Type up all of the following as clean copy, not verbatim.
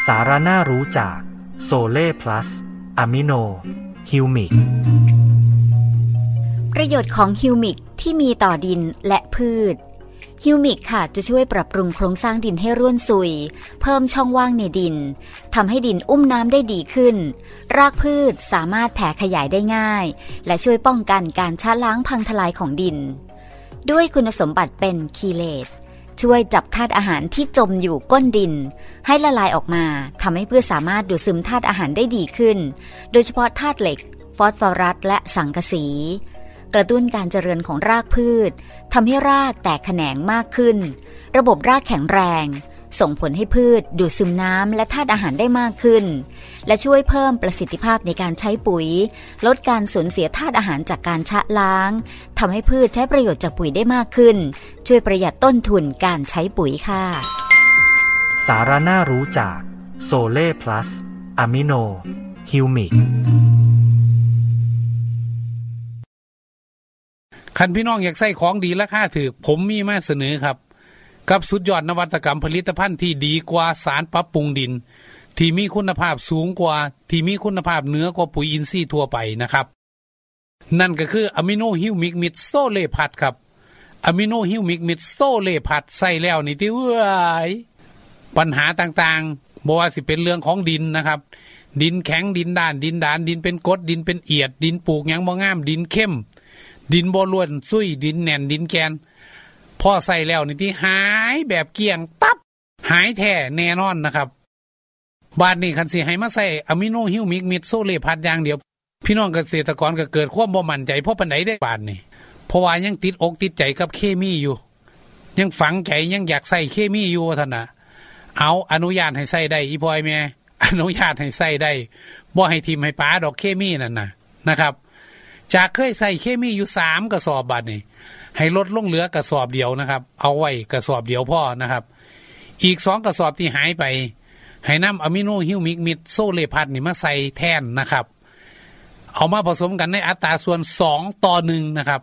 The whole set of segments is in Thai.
สาระน่ารู้จากโซเล่พลัสอะมิโนฮิวมิกประโยชน์ของฮิวมิกที่มีต่อดินและพืชฮิวมิกค่ะจะช่วยปรับปรุงโครงสร้างดินให้ร่วนซุยเพิ่มช่องว่างในดินทำให้ดินอุ้มน้ำได้ดีขึ้นรากพืชสามารถแผ่ขยายได้ง่ายและช่วยป้องกันการชะล้างพังทลายของดินด้วยคุณสมบัติเป็นคีเลตช่วยจับธาตุอาหารที่จมอยู่ก้นดินให้ละลายออกมาทำให้พืชสามารถดูดซึมธาตุอาหารได้ดีขึ้นโดยเฉพาะธาตุเหล็กฟอสฟอรัสและสังกะสีกระตุ้นการเจริญของรากพืชทำให้รากแตกแขนงมากขึ้นระบบรากแข็งแรงส่งผลให้พืชดูดซึมน้ำและธาตุอาหารได้มากขึ้นและช่วยเพิ่มประสิทธิภาพในการใช้ปุ๋ยลดการสูญเสียธาตุอาหารจากการชะล้างทำให้พืชใช้ประโยชน์จากปุ๋ยได้มากขึ้นช่วยประหยัดต้นทุนการใช้ปุ๋ยค่ะสาระน่ารู้จากโซเล่พลัสอะมิโนฮิวมิกคันพี่น้องอยากใส่ของดีราคาถูกผมมีมาเสนอครับกับสุดยอดนวัตกรรมผลิตภัณฑ์ที่ดีกว่าสารปรับปรุงดินที่มีคุณภาพสูงกว่าที่มีคุณภาพเหนือกว่าปุ๋ยอินทรีย์ทั่วไปนะครับนั่นก็คืออะมิโนฮิวมิกมิดโซเลพัดครับอะมิโนฮิวมิกมิดโซเลพัดใส่แล้วนี่ที่ปัญหาต่างๆบ่ว่าสิเป็นเรื่องของดินนะครับดินแข็งดินด้านดินดานดินเป็นกรดดินเป็นเอียดดินปลูกหยังบ่งามดินเข้มดินบ่ล้วนซุยดินแน่นดินแกนพอใส่แล้วนี่ที่หายแบบเกลี้ยงตับหายแท้แน่นอนนะครับบาดนี้คันสิให้มาใส่อะมิโนฮิวมิกมิดโซเลพัดอย่างเดียวพี่น้องเกษตรกรก็เกิดความบ่มั่นใจเพราะปานใดได้บาดนี้เพราะว่ายังติดอกติดใจกับเคมีอยู่ยังฝังใจยังอยากใส่เคมีอยู่ท่านน่ะเอาอนุญาตให้ใส่ได้อีพ่อยแม่อนุญาตให้ใส่ได้บ่ให้ทิ่มให้ปาดอกเคมีนั่นน่ะนะครับจากเคยใส่เคมีอยู่3กระสอบบาดนี้ให้ลดลงเหลือกระสอบเดียวนะครับเอาไว้กระสอบเดียวพอนะครับอีก2กระสอบที่หายไปให้นำอะมิโนฮิวมิกมิดโซเลพัดนี่มาใส่แทนนะครับเอามาผสมกันในอัตราส่วน2:1นะครับ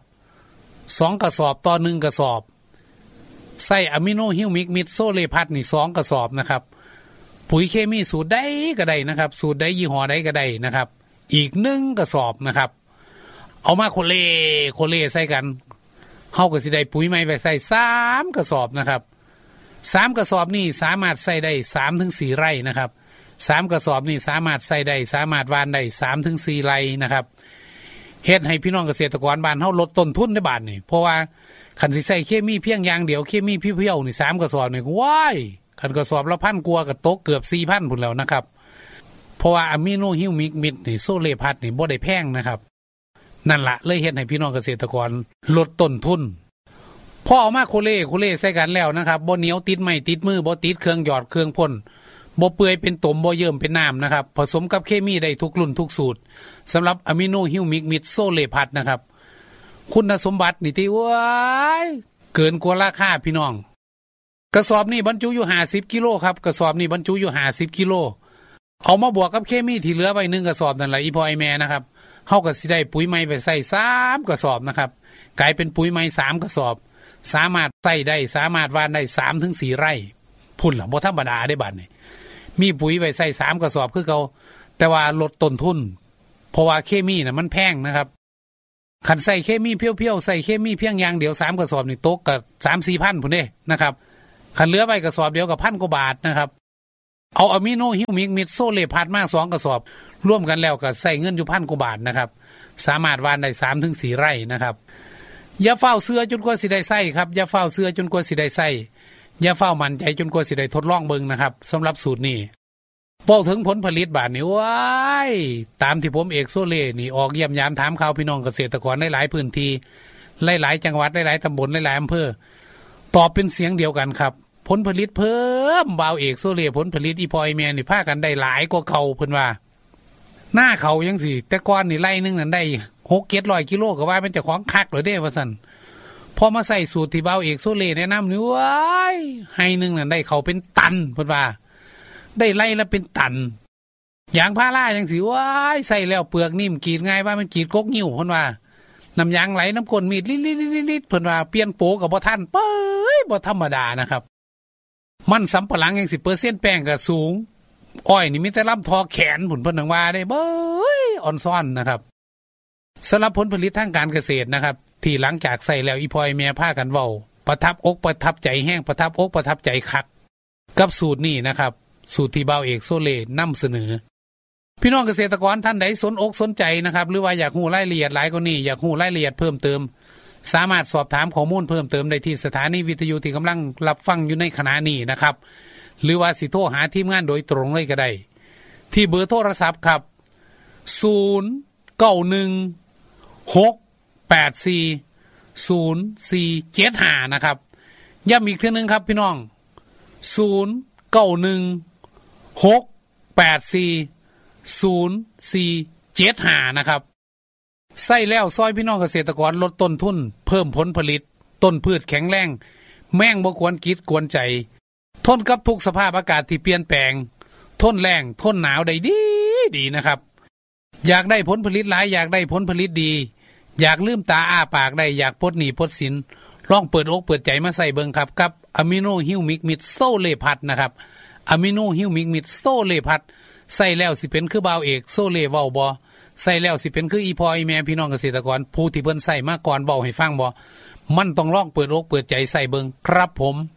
2กระสอบต่อ1กระสอบใส่อะมิโนฮิวมิกมิดโซเลพัดนี่2กระสอบนะครับปุ๋ยเคมีสูตรใดก็ได้นะครับสูตรใดยี่ห้อใดก็ได้นะครับอีก1กระสอบนะครับเอามาโคเลใส่กันเฮาก็สิได้ปุ๋ยใหม่ไว้ใส่3กระสอบนะครับ3กระสอบนี่สามารถใส่ได้ 3-4 ไร่นะครับ3กระสอบนี่สามารถใส่ได้สามารถหว่านได้ 3-4 ไร่นะครับเฮ็ดให้พี่น้องเกษตรกรบ้านเฮาลดต้นทุนในบ้านนี่เพราะว่าคันสิใส่เคมีเพียงอย่างเดียวเคมีเพียวๆนี่3กระสอบนี่ว้ายคันกระสอบละ1,000กว่าก็ตกเกือบ 4,000 พุ่นแล้วนะครับเพราะว่าอะมิโนฮิวมิกมิดนี่โซเลพัดนี่บ่ได้แพงนะครับนั่นละเลยเฮ็ดให้พี่น้องเกษตรกรลดต้นทุนพอเอามาโคเล่ใส่กันแล้วนะครับบ่เหนียวติดไม้ติดมือบ่ติดเครื่องหยอดเครื่องพ่นบ่เปื่อยเป็นตุ่มบ่เยิ้มเป็นน้ำนะครับผสมกับเคมีได้ทุกรุ่นทุกสูตรสำหรับอะมิโนฮิวมิกมิดโซเลพัดนะครับคุณสมบัตินี่ที่ว้ายเกินกว่าราคาพี่น้องกระสอบนี้บรรจุอยู่50กิโลครับกระสอบนี้บรรจุอยู่50กิโลเอามาบวกกับเคมีที่เหลือไว้1กระสอบนั่นแหละอีพ่อไอ้แม่นะครับเฮาก็สิได้ปุ๋ยใหม่ไว้ใส่3กระสอบนะครับกลายเป็นปุ๋ยใหม่3กระสอบสามารถใส่ได้สามารถหว่านได้ 3-4 ไร่พุ่นล่ะบ่ธรรมดาได้บัดนี้มีปุ๋ยไว้ใส่3กระสอบคือเก่าแต่ว่าลดต้นทุนเพราะว่าเคมีน่ะมันแพงนะครับคันใส่เคมีเพียวๆใส่เคมีเพียงอย่างเดียว3กระสอบนี่ตกก็ 3-4 พันพุ่นเด้นะครับคันเหลือไว้กระสอบเดียวก็1,000 กว่าบาทนะครับเอาอะมิโนฮิวมิกมิดโซเลพัดมา2กระสอบร่วมกันแล้วก็ใส่เงินอยู่1,000 กว่าบาทนะครับสามารถหว่านได้ 3-4 ไร่นะครับอย่าเฝ้าเสื้อจนกว่าสิได้ใส่ครับอย่าเฝ้าเสื้อจนกว่าสิได้ใส่อย่าเฝ้ามั่นใจจนกว่าสิได้ทดลองเบิ่งนะครับสำหรับสูตรนี้เว้าถึงผลผลิตบาดนี้ว้ายตามที่ผมเอกโซเล่นี่ออกเยี่ยมยามถามข่าวพี่น้องเกษตรกรหลายๆพื้นที่หลายๆจังหวัดหลายๆตำบลหลายๆอำเภอตอบเป็นเสียงเดียวกันครับผลผลิตเพิ่มบ่าวเอกโซเล่ผลผลิตอีพอยแม่นี่พากันได้หลายกว่าเก่าเพิ่นว่าหน้าเขายังสิแต่ก่อนนี่ไร่นึงนั่นได้6-700 กิโลก็ว่าเป็นเจ้าของคักเหรอเด้ว่าซั่นพอมาใส่สูตรที่บ่าวเอกโซเล่แนะนำนี่ว้ายให้นึงนั่นได้เขาเป็นตันเพิ่นว่าได้ไร่ละเป็นตันยางพาราจังสิว้ายใส่แล้วเปลือกนิ่มกรีดง่ายว่ามันกรีดกกนิ้วเพิ่นว่าน้ำยางไหลน้ำก้นมีดลิดๆๆๆเพิ่นว่าเปลี่ยนโปก็บ่ทันเป้ยบ่ธรรมดานะครับมันสำปะหลังจังสิเปอร์เซ็นต์แป้งก็สูงอ้อยนี่มีแต่ลำทอแขนผุนเพิ่นว่าได้เบ้ยอ่อนซ่อนนะครับสำหรับผลผลิตทางการเกษตรนะครับที่หลังจากใส่แล้วอีพอยแม่พากันเว้าประทับอกประทับใจแห้งประทับอกประทับใจคักกับสูตรนี้นะครับสูตรที่เบาเอกโซเล่นำเสนอพี่น้องเกษตรกรท่านใดสนอกสนใจนะครับหรือว่าอยากรู้รายละเอียดหลายกว่านี้อยากรู้รายละเอียดเพิ่มเติมสามารถสอบถามข้อมูลเพิ่มเติมได้ที่สถานีวิทยุที่กำลังรับฟังอยู่ในขณะนี้นะครับหรือว่าสิโทรหาทีมงานโดยตรงเลยก็ได้ที่เบอร์โทรศัพท์ครับ0916840475นะครับย้ำอีกทีนึงครับพี่น้อง0916840475นะครับใส่แล้วซอยพี่น้องเกษตรกรลดต้นทุนเพิ่มผลผลิตต้นพืชแข็งแรงแม่งบ่ควรกิดกวนใจทนกับทุกสภาพอากาศที่เปลี่ยนแปลงทนแรงทนหนาวได้ดีนะครับอยากได้ผลผลิตหลายอยากได้ผลผลิตดีอยากลืมตาอ้าปากได้อยากปลดหนี้ปลดสินลองเปิดอกเปิดใจมาใส่เบิ่งครับกับอะมิโนฮิวมิกมิดโซเลพัทนะครับอะมิโนฮิวมิกมิดโซเลพัทใส่แล้วสิเป็นคือบ่าวเอกโซเลเว้าบ่ใส่แล้วสิเป็นคืออีพออีแม่พี่น้องเกษตรกรผู้ที่เพิ่นใส่มาก่อนเว้าให้ฟังบ่มันต้องลองเปิดอกเปิดใจใส่เบิ่งครับผม